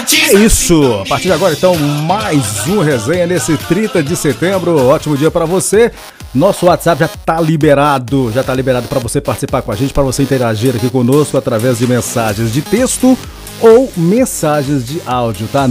É isso, a partir de agora então mais um resenha nesse 30 de setembro, ótimo dia para você. Nosso WhatsApp já tá liberado para você participar com a gente, para você interagir aqui conosco através de mensagens de texto ou mensagens de áudio, tá?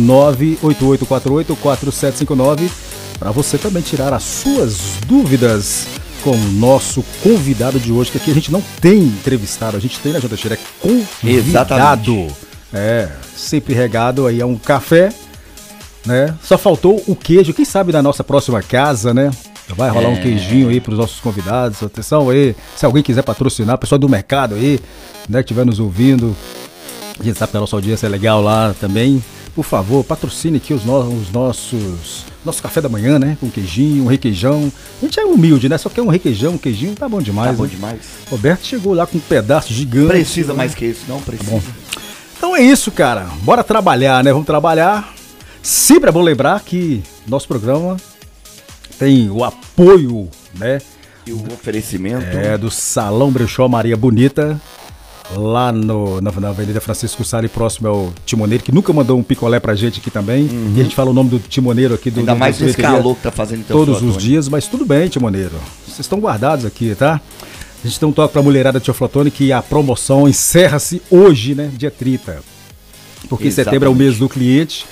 988484759, para você também tirar as suas dúvidas com o nosso convidado de hoje, que aqui a gente não tem entrevistado, a gente tem na J. Teixeira, é convidado. Exatamente. É, sempre regado aí a um café, né? Só faltou o queijo, quem sabe na nossa próxima casa, né? Vai rolar um queijinho aí para os nossos convidados. Atenção aí, se alguém quiser patrocinar, pessoal do mercado aí, né, que estiver nos ouvindo, a gente sabe que a nossa audiência é legal lá também. Por favor, patrocine aqui nosso café da manhã, né? Com queijinho, um requeijão. A gente é humilde, né? Só quer um requeijão, um queijinho, tá bom demais. Tá bom, né? Demais. Roberto chegou lá com um pedaço gigante. Precisa mais que isso, não precisa. Tá bom. Então é isso, cara. Bora trabalhar, né? Vamos trabalhar. Sempre é bom lembrar que nosso programa tem o apoio, né? E o oferecimento. Do Salão Brechó Maria Bonita, lá na Avenida Francisco Sali, próximo ao Timoneiro, que nunca mandou um picolé pra gente aqui também. Uhum. E a gente fala o nome do Timoneiro aqui. Ainda mais nesse calor que tá fazendo todos os dias, mas tudo bem, Timoneiro. Vocês estão guardados aqui, tá? A gente tem um toque pra mulherada de Teoflotone que a promoção encerra-se hoje, né? Dia 30. Porque setembro é o mês do cliente.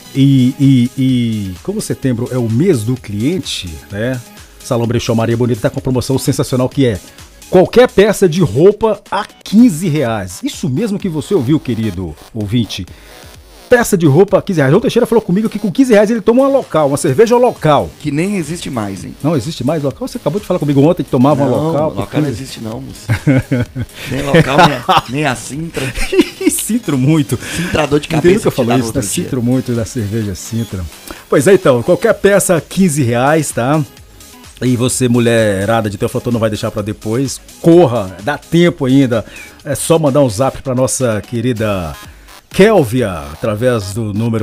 E como setembro é o mês do cliente, né? Salão Brechó Maria Bonita tá com uma promoção sensacional que é qualquer peça de roupa a R$15. Isso mesmo que você ouviu, querido ouvinte. Peça de roupa a R$15. João Teixeira falou comigo que com R$15 ele toma uma cerveja local. Que nem existe mais, hein? Não existe mais local? Você acabou de falar comigo ontem que tomava uma local. Local não existe não, moço. Nem local, nem a Sintra. Cintro muito. Cintrador de cabeça. Nunca falou isso, né? Cintro muito da cerveja Sintra. Pois é, então, qualquer peça R$15, tá? E você, mulherada de Teoflotone, não vai deixar pra depois. Corra, dá tempo ainda. É só mandar um zap pra nossa querida Kélvia, através do número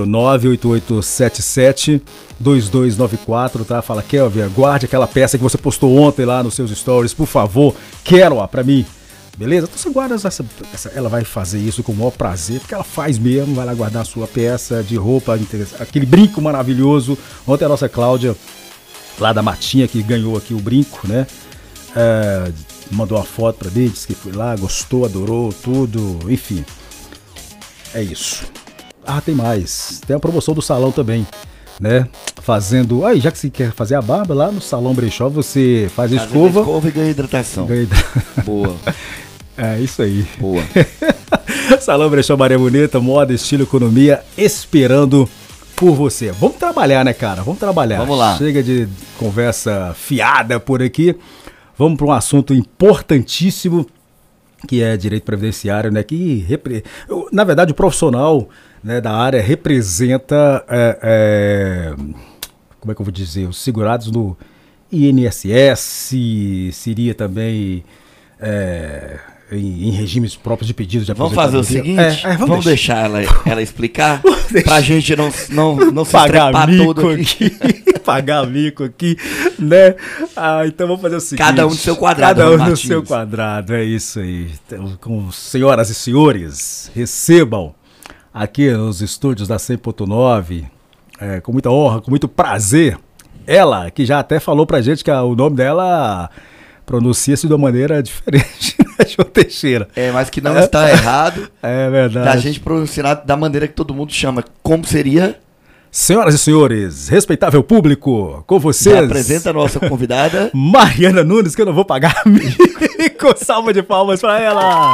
98877-2294, tá? Fala, Kélvia, guarde aquela peça que você postou ontem lá nos seus stories, por favor, quero-a pra mim. Beleza? Então você guarda ela vai fazer isso com o maior prazer, porque ela faz mesmo, vai lá guardar a sua peça de roupa, aquele brinco maravilhoso. Ontem a nossa Cláudia, lá da Matinha, que ganhou aqui o brinco, né? Mandou uma foto pra mim, disse que foi lá, gostou, adorou, tudo, enfim. É isso. Ah, tem mais. Tem a promoção do salão também, né? Fazendo... Aí, já que você quer fazer a barba, lá no Salão Brechó, você faz a escova. E ganha hidratação. Boa. É isso aí. Boa. Salão Brechó Maria Bonita, moda, estilo, economia, esperando por você. Vamos trabalhar, né, cara? Vamos trabalhar. Vamos lá. Chega de conversa fiada por aqui. Vamos para um assunto importantíssimo, que é direito previdenciário, né? Que na verdade o profissional, né, da área representa, como é que eu vou dizer, os segurados no INSS, seria também em regimes próprios de pedido de aposentadoria. Vamos fazer o seguinte, vamos deixar ela explicar, pra gente não se pagar mico todo aqui. Pagar mico aqui, né? Então vamos fazer o seguinte. Cada um no seu quadrado. Cada um no seu quadrado, é isso aí. Então, com senhoras e senhores, recebam aqui nos estúdios da 100.9, com muita honra, com muito prazer, ela, que já até falou pra gente que o nome dela pronuncia-se de uma maneira diferente, né, João Teixeira? Mas que não está errado. É verdade. Da gente pronunciar da maneira que todo mundo chama. Como seria? Senhoras e senhores, respeitável público, com vocês... Já apresenta a nossa convidada. Mariana Nunes, que eu não vou pagar mico. Salva de palmas pra ela.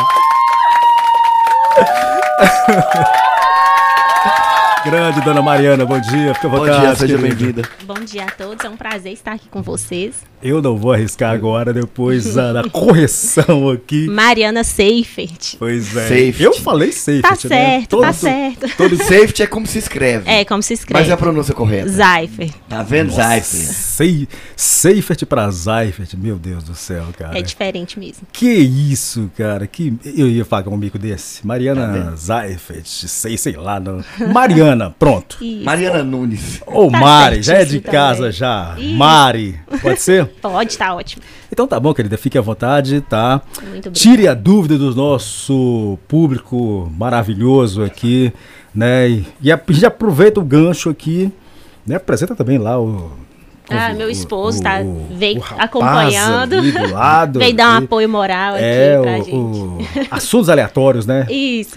Grande Dona Mariana, bom dia, fica à vontade. Bom dia, seja bem-vinda. Bom dia a todos, é um prazer estar aqui com vocês. Eu não vou arriscar agora, depois da correção aqui. Mariana Seifert. Pois é. Seifert. Eu falei Seifert, tá certo, né? Tá certo. Todo Seifert é como se escreve. É, como se escreve. Mas é a pronúncia correta. Seifert. Tá vendo, Seifert? Seifert pra Seifert, meu Deus do céu, cara. É diferente mesmo. Que isso, cara, eu ia pagar um mico desse. Mariana Seifert, sei lá, não. Mariana, pronto. Isso. Mariana Nunes. Ou Mari, já é de casa já. Isso. Mari, pode ser? Pode, tá ótimo. Então tá bom, querida, fique à vontade, tá? Muito obrigada. Tire a dúvida do nosso público maravilhoso aqui, né? E a gente aproveita o gancho aqui, né? Apresenta também lá meu esposo veio o rapaz acompanhando, ali do lado, veio dar um apoio moral aqui pra gente. Assuntos aleatórios, né? Isso.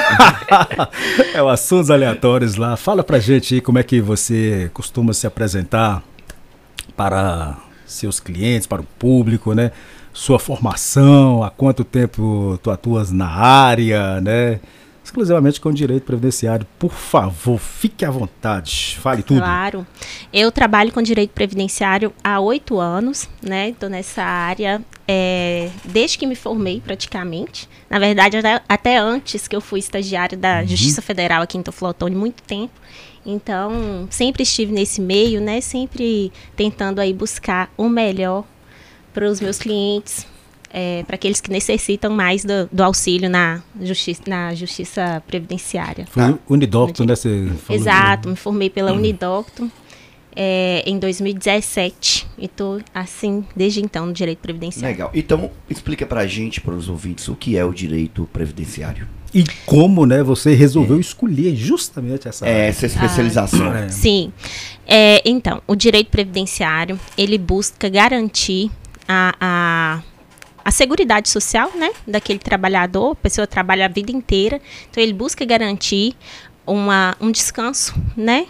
O assuntos aleatórios lá. Fala pra gente aí como é que você costuma se apresentar para seus clientes, para o público, né? Sua formação, há quanto tempo tu atuas na área, né? Exclusivamente com direito previdenciário. Por favor, fique à vontade, fale tudo. Claro. Eu trabalho com direito previdenciário há 8 anos, né? Estou nessa área desde que me formei praticamente. Na verdade, até antes que eu fui estagiária da Justiça Federal aqui em Teoflotone, muito tempo. Então, sempre estive nesse meio, né? Sempre tentando aí buscar o melhor para os meus clientes, para aqueles que necessitam mais do auxílio na justiça previdenciária. Foi Unidocto, né? Você falou. Exato, me formei pela Unidocto em 2017 e estou assim desde então no direito previdenciário. Legal. Então, explica pra gente, para os ouvintes, o que é o direito previdenciário. E como, né, você resolveu escolher justamente essa área. Essa especialização. Sim. Então, o direito previdenciário, ele busca garantir a seguridade social, né, daquele trabalhador. A pessoa trabalha a vida inteira, então ele busca garantir um descanso, né,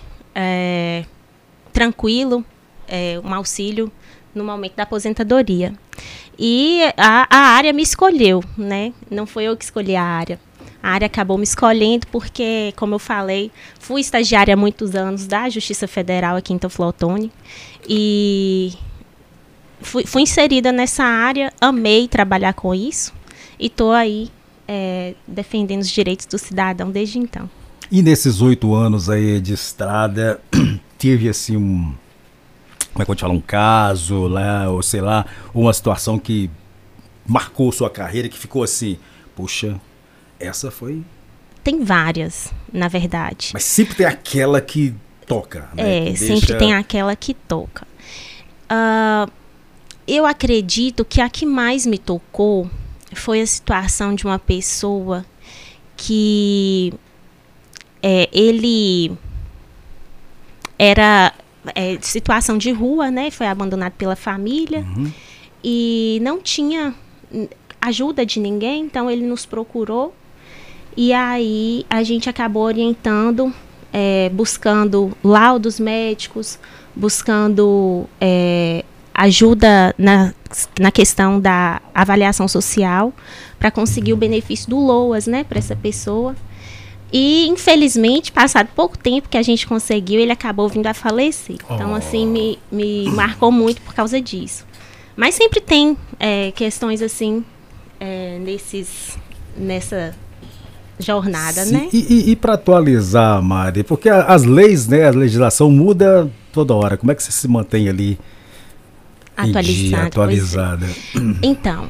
tranquilo, um auxílio no momento da aposentadoria. E a área me escolheu, né, não foi eu que escolhi a área. A área acabou me escolhendo porque, como eu falei, fui estagiária há muitos anos da Justiça Federal aqui em Teoflotone e fui inserida nessa área, amei trabalhar com isso e estou aí defendendo os direitos do cidadão desde então. E nesses 8 anos aí de estrada, teve assim como é que eu te falo, um caso lá, ou sei lá, uma situação que marcou sua carreira, que ficou assim, puxa, essa foi... Tem várias, na verdade. Mas sempre tem aquela que toca, né? Sempre tem aquela que toca. Eu acredito que a que mais me tocou foi a situação de uma pessoa que ele era situação de rua, né? Foi abandonado pela família e não tinha ajuda de ninguém, então ele nos procurou e aí a gente acabou orientando, buscando laudos médicos, buscando ajuda na questão da avaliação social para conseguir o benefício do LOAS, né, para essa pessoa. E, infelizmente, passado pouco tempo que a gente conseguiu, ele acabou vindo a falecer. Então, assim, me marcou muito por causa disso. Mas sempre tem questões assim nessa jornada, sim, né? E para atualizar, Mari, porque as leis, né, a legislação muda toda hora. Como é que você se mantém ali atualizada? Então,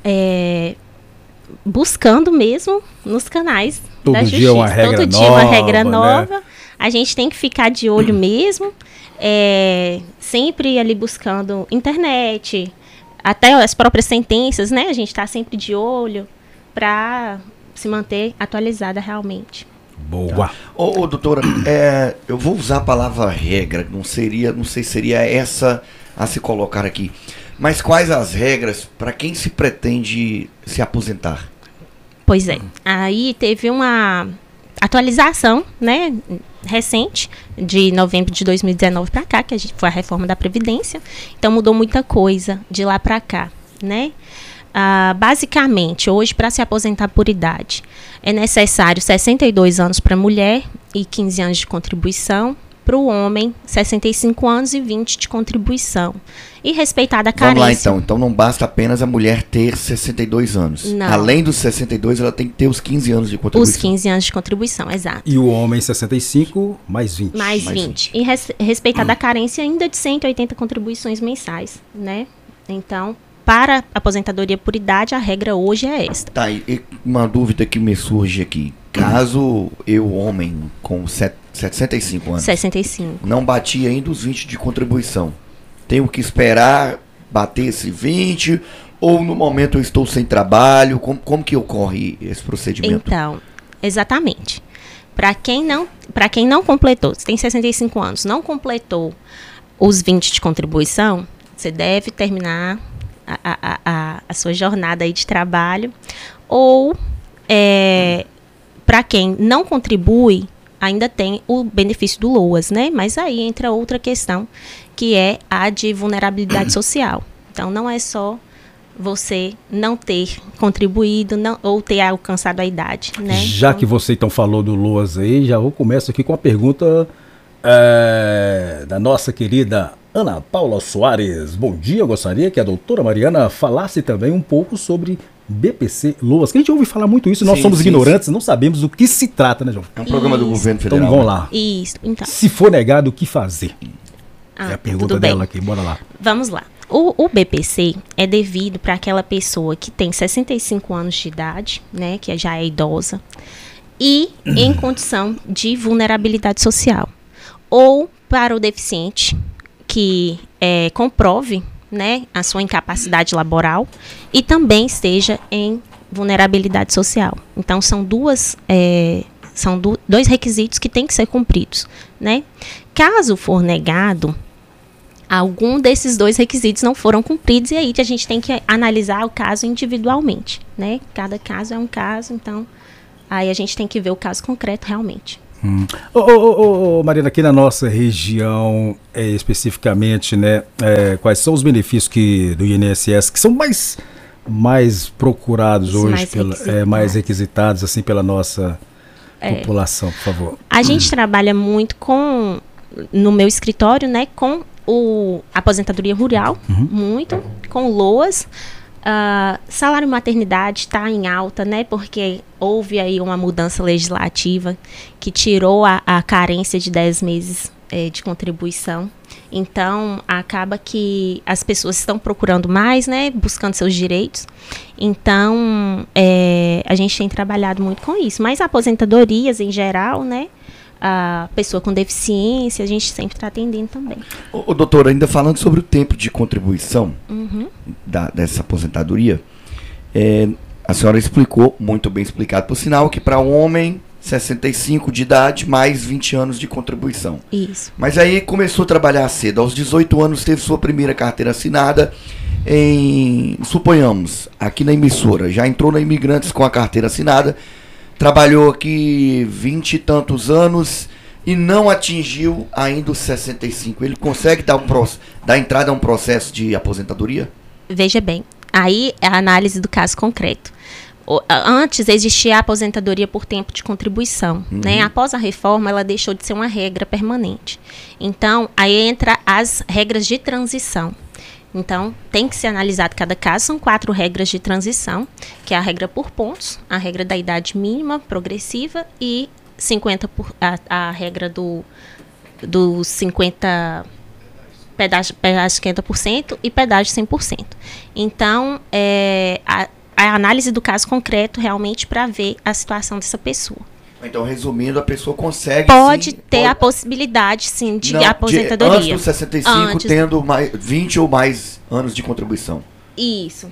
buscando mesmo nos canais da justiça. Dia uma regra todo dia nova, uma regra nova. Né? A gente tem que ficar de olho mesmo. Sempre ali buscando internet, até as próprias sentenças, né? A gente está sempre de olho para se manter atualizada realmente. Boa. Ô, doutora, eu vou usar a palavra regra, não sei se seria essa a se colocar aqui. Mas quais as regras para quem se pretende se aposentar? Pois é, aí teve uma atualização, né, recente, de novembro de 2019 para cá, que foi a reforma da Previdência. Então mudou muita coisa de lá para cá, né? Basicamente, hoje, para se aposentar por idade, é necessário 62 anos para a mulher e 15 anos de contribuição. Para o homem, 65 anos e 20 de contribuição. E respeitada a carência. Vamos lá, então não basta apenas a mulher ter 62 anos. Não. Além dos 62, ela tem que ter os 15 anos de contribuição. Os 15 anos de contribuição, exato. E o homem 65 mais 20. Mais 20. E respeitada a carência ainda de 180 contribuições mensais, né? Então, para a aposentadoria por idade, a regra hoje é esta. Tá, e uma dúvida que me surge aqui. Caso eu, homem, com 65 anos, 65. não bati ainda os 20 de contribuição, tenho que esperar bater esse 20 ou no momento eu estou sem trabalho? Como que ocorre esse procedimento? Então, exatamente. Para quem não completou, você tem 65 anos, não completou os 20 de contribuição, você deve terminar a sua jornada aí de trabalho. Ou, para quem não contribui, ainda tem o benefício do LOAS, né? Mas aí entra outra questão, que é a de vulnerabilidade social. Então, não é só você não ter contribuído ou ter alcançado a idade, né? Já que você então falou do LOAS aí, já vou começar aqui com a pergunta da nossa querida Ana Paula Soares. Bom dia, eu gostaria que a doutora Mariana falasse também um pouco sobre BPC LOAS, que a gente ouve falar muito isso, nós somos ignorantes, não sabemos do que se trata, né, João? É um programa do governo federal. Então vamos lá. Isso, então. Se for negado, o que fazer? É a pergunta dela aqui, bora lá. Vamos lá. O BPC é devido para aquela pessoa que tem 65 anos de idade, né, que já é idosa, e em condição de vulnerabilidade social. Ou para o deficiente que comprove, né, a sua incapacidade laboral e também esteja em vulnerabilidade social. Então, são dois requisitos que têm que ser cumpridos, né? Caso for negado, algum desses dois requisitos não foram cumpridos, e aí a gente tem que analisar o caso individualmente, né? Cada caso é um caso, então aí a gente tem que ver o caso concreto realmente. Mariana, aqui na nossa região, especificamente, né, quais são os benefícios do INSS que são mais procurados hoje, mais requisitados assim, pela nossa população, por favor? A gente trabalha muito no meu escritório, né, com a aposentadoria rural, muito, com LOAS. Salário maternidade está em alta, né? Porque houve aí uma mudança legislativa que tirou a carência de 10 meses de contribuição. Então, acaba que as pessoas estão procurando mais, né? Buscando seus direitos. Então, a gente tem trabalhado muito com isso. Mas aposentadorias em geral, né? A pessoa com deficiência, a gente sempre está atendendo também. Doutor, ainda falando sobre o tempo de contribuição dessa aposentadoria, a senhora explicou, muito bem explicado, por sinal, que para um homem, 65 de idade, mais 20 anos de contribuição. Isso. Mas aí começou a trabalhar cedo, aos 18 anos teve sua primeira carteira assinada, suponhamos, aqui na emissora, já entrou na Imigrantes com a carteira assinada, trabalhou aqui 20 e tantos anos e não atingiu ainda os 65. Ele consegue dar entrada a um processo de aposentadoria? Veja bem, aí é a análise do caso concreto. Antes existia a aposentadoria por tempo de contribuição, né? Após a reforma, ela deixou de ser uma regra permanente. Então, aí entra as regras de transição. Então, tem que ser analisado cada caso. São 4 regras de transição, que é a regra por pontos, a regra da idade mínima progressiva e a regra do 50%, pedágio 50% e pedágio 100%. Então, a análise do caso concreto realmente para ver a situação dessa pessoa. Então, resumindo, a pessoa consegue... Pode ter a possibilidade, sim, de aposentadoria. Antes dos 65, tendo 20 ou mais anos de contribuição. Isso.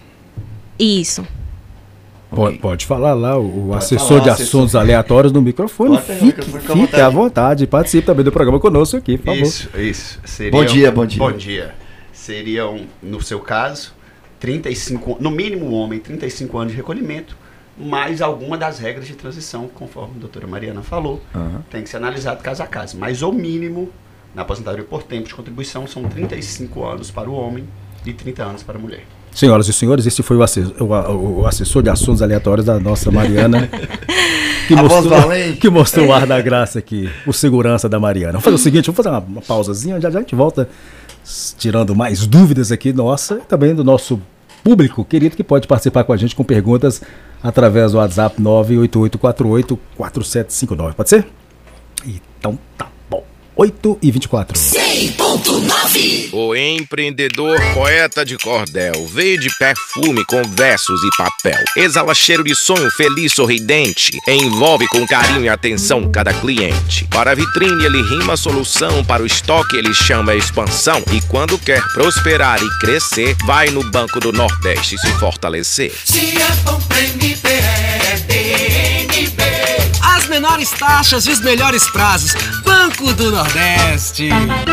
Pode falar lá, o assessor de assuntos aleatórios no microfone. Fique à vontade. Participe também do programa conosco aqui, por favor. Isso. Bom dia. Bom dia. Seriam, no seu caso, 35, no mínimo o homem, 35 anos de recolhimento, mais alguma das regras de transição, conforme a doutora Mariana falou, tem que ser analisado caso a caso. Mas o mínimo na aposentadoria por tempo de contribuição são 35 anos para o homem e 30 anos para a mulher. Senhoras e senhores, esse foi o assessor de assuntos aleatórios da nossa Mariana, que mostrou o ar da graça aqui, o segurança da Mariana. Vamos fazer o seguinte, vamos fazer uma pausazinha, já a gente volta tirando mais dúvidas aqui nossa e também do nosso público querido que pode participar com a gente com perguntas através do WhatsApp 988484759. Pode ser? Então tá bom. 8h24. 100.9. O empreendedor poeta de cordel veio de perfume com versos e papel. Exala cheiro de sonho feliz, sorridente. Envolve com carinho e atenção cada cliente. Para a vitrine ele rima a solução, para o estoque ele chama a expansão. E quando quer prosperar e crescer, vai no Banco do Nordeste se fortalecer. Se é bom pra NB, é DNB. menores taxas e os melhores prazos. Banco do Nordeste.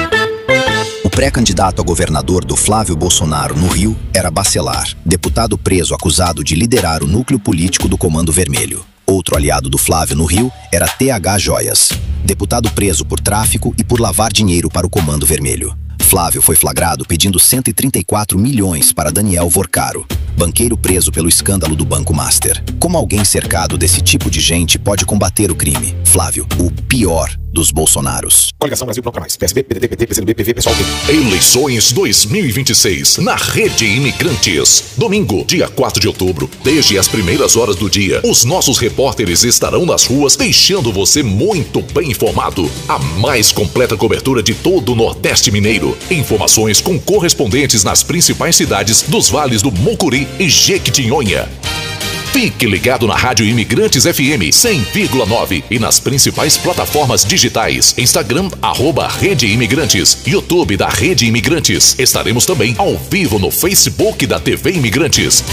O pré-candidato a governador do Flávio Bolsonaro no Rio era Bacelar, deputado preso acusado de liderar o núcleo político do Comando Vermelho. Outro aliado do Flávio no Rio era TH Joias, deputado preso por tráfico e por lavar dinheiro para o Comando Vermelho. Flávio foi flagrado pedindo 134 milhões para Daniel Vorcaro, banqueiro preso pelo escândalo do Banco Master. Como alguém cercado desse tipo de gente pode combater o crime? Flávio, o pior dos Bolsonaros. Coligação Brasil Pronto Mais. PSB, PDT, PT, PCdoB, PV, PSOL. Eleições 2026 na Rede Imigrantes. Domingo, dia 4 de outubro, desde as primeiras horas do dia, os nossos repórteres estarão nas ruas deixando você muito bem informado. A mais completa cobertura de todo o Nordeste Mineiro. Informações com correspondentes nas principais cidades dos vales do Mucuri e Jequitinhonha. Fique ligado na Rádio Imigrantes FM 100,9 e nas principais plataformas digitais. Instagram, @Rede Imigrantes, YouTube da Rede Imigrantes. Estaremos também ao vivo no Facebook da TV Imigrantes.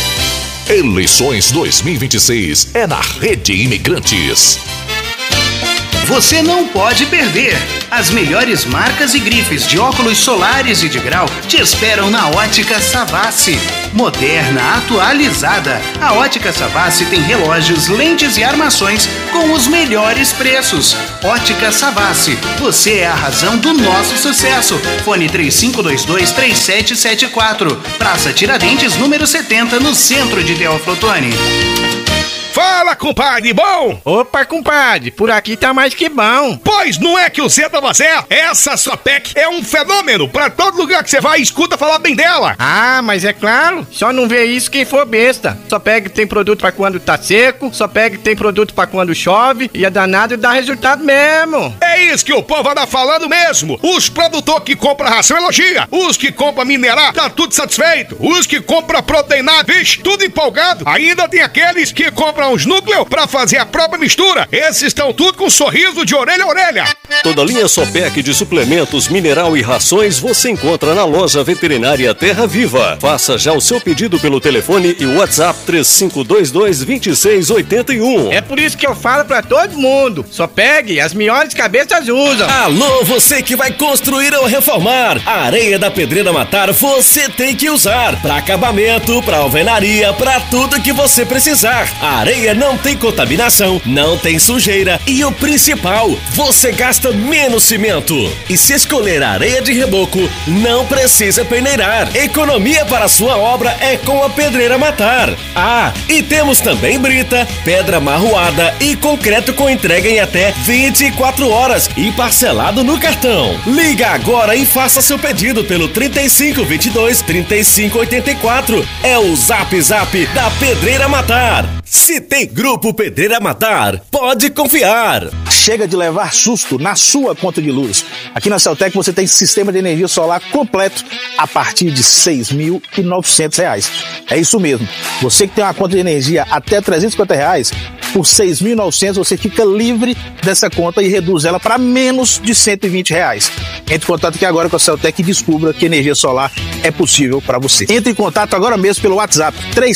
Eleições 2026 é na Rede Imigrantes. Você não pode perder! As melhores marcas e grifes de óculos solares e de grau te esperam na Ótica Savassi. Moderna, atualizada, a Ótica Savassi tem relógios, lentes e armações com os melhores preços. Ótica Savassi, você é a razão do nosso sucesso. Fone 3522-3774. Praça Tiradentes, número 70, no centro de Teófilo Otoni. Fala, compadre, bom? Opa, compadre, por aqui tá mais que bom. Pois não é que o Zé tava certo? Essa Sopec é um fenômeno. Pra todo lugar que você vai, escuta falar bem dela. Ah, mas é claro, só não vê isso quem for besta. Sopec tem produto pra quando tá seco, Sopec tem produto pra quando chove, e é danado e dá resultado mesmo. É isso que o povo anda falando mesmo. Os produtores que compram ração elogia. Os que compram minerar, tá tudo satisfeito. Os que compram proteinado, vixe, tudo empolgado. Ainda tem aqueles que compram os núcleos pra fazer a própria mistura. Esses estão tudo com um sorriso de orelha a orelha. Toda a linha Sopec de suplementos, mineral e rações você encontra na loja veterinária Terra Viva. Faça já o seu pedido pelo telefone e WhatsApp 3522-2681. É por isso que eu falo pra todo mundo, Sopec, as melhores cabeças usam. Alô, você que vai construir ou reformar, a areia da Pedreira Matar você tem que usar. Pra acabamento, pra alvenaria, pra tudo que você precisar. A areia não tem contaminação, não tem sujeira e o principal, você gasta menos cimento. E se escolher a areia de reboco, não precisa peneirar. Economia para a sua obra é com a Pedreira Matar. Ah, e temos também brita, pedra marroada e concreto com entrega em até 24 horas e parcelado no cartão. Liga agora e faça seu pedido pelo 3522-3584. É o Zap Zap da Pedreira Matar. Se tem Grupo Pedreira Matar, pode confiar. Chega de levar susto na sua conta de luz. Aqui na Celtec você tem sistema de energia solar completo a partir de R$ 6.900. É isso mesmo. Você que tem uma conta de energia até R$ 350, por R$ 6.900 você fica livre dessa conta e reduz ela para menos de R$ 120. Entre em contato aqui agora com a Celtec e descubra que energia solar é possível para você. Entre em contato agora mesmo pelo WhatsApp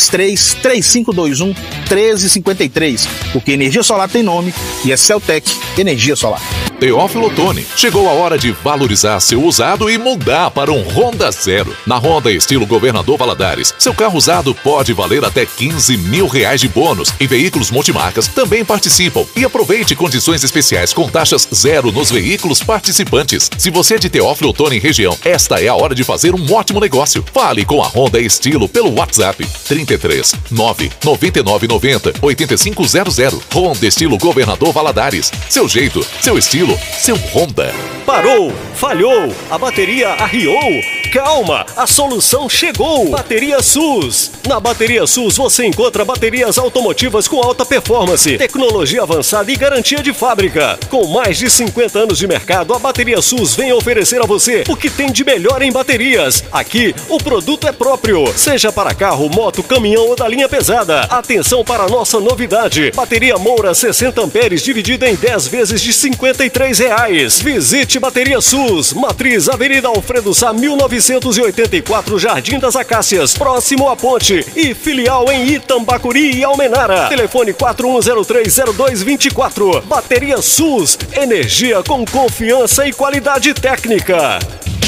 33-3521-1353, porque energia solar tem nome e é Celtec Energia Solar. Teófilo Otoni, chegou a hora de valorizar seu usado e mudar para um Honda Zero. Na Honda estilo Governador Valadares, seu carro usado pode valer até R$15 mil de bônus e veículos multimarcas também participam. E aproveite condições especiais com taxas zero nos veículos participantes. Se você é de Teófilo Otoni região, esta é a hora de fazer um ótimo negócio. Fale com a Honda Estilo pelo WhatsApp 33 99990 8500. Honda Estilo Governador Valadares. Seu jeito, seu estilo, seu Honda. Parou, falhou, a bateria arriou. Calma, a solução chegou. Bateria SUS. Na Bateria SUS você encontra baterias automotivas com alta performance, tecnologia avançada e garantia de fábrica. Com mais de 50 anos de mercado, a Bateria SUS vem oferecer a você o que tem de melhor em baterias. Aqui, o produto é próprio, seja para carro, moto, caminhão ou da linha pesada. Atenção para a nossa novidade. Bateria Moura 60 amperes dividida em 10 vezes de R$53. Visite Bateria SUS, Matriz Avenida Alfredo Sá 1900. 984 Jardim das Acácias, próximo à ponte, e filial em Itambacuri e Almenara. Telefone 41030224. Bateria SUS, energia com confiança e qualidade técnica.